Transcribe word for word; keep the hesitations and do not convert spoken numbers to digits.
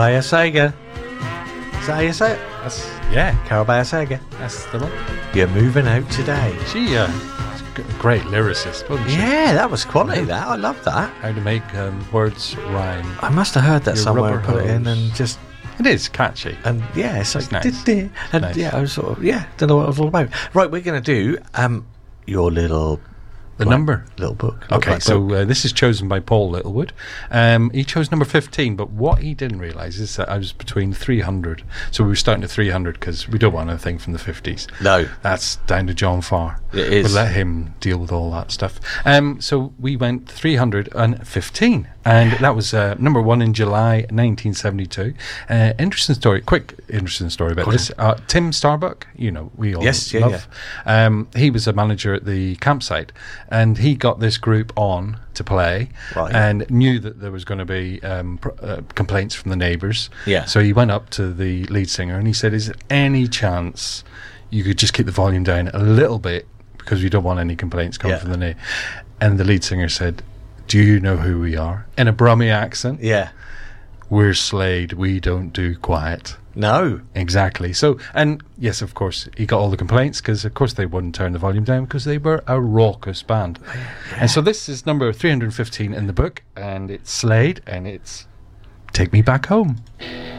Sega. Is that how you say it? That's, yeah, Carol Sega. that's the one. You're moving out today. She, uh, g- great lyricist, wasn't she? Yeah, that was quality, that. I love that. How to make um, words rhyme. I must have heard that Your somewhere and rubber put it in hose. and just... It is catchy. And yeah, it's like... It's nice. "Did-did." And Nice. yeah, I was sort of... Yeah, don't know what it was all about. Right, we're going to do um, your little... The black- number. Little book. little Okay, black so book. uh, this is chosen by Paul Littlewood. Um, he chose number fifteen, but what he didn't realise is that I was between three hundred. So we were starting at three hundred because we don't want anything from the fifties. No. That's down to John Farr. It is. We'll let him deal with all that stuff. Um, so we went three hundred fifteen, and that was uh, number one in July nineteen seventy-two. Uh, interesting story, quick interesting story about Go this. Uh, Tim Starbuck, you know, we all Yes, yeah, love. Um, he was a manager at the campsite, and he got this group on to play, Right. and knew that there was going to be um, pr- uh, complaints from the neighbours. Yeah. So he went up to the lead singer and he said, "Is there any chance you could just keep the volume down a little bit because we don't want any complaints coming Yeah. from the neighbour?" And the lead singer said, "Do you know who we are?" In a Brummie accent. Yeah. "We're Slade. We don't do quiet." No. Exactly. So, and yes, of course, he got all the complaints because, of course, they wouldn't turn the volume down because they were a raucous band. And so this is number three hundred fifteen in the book, and it's Slade, and it's Take Me Back Home.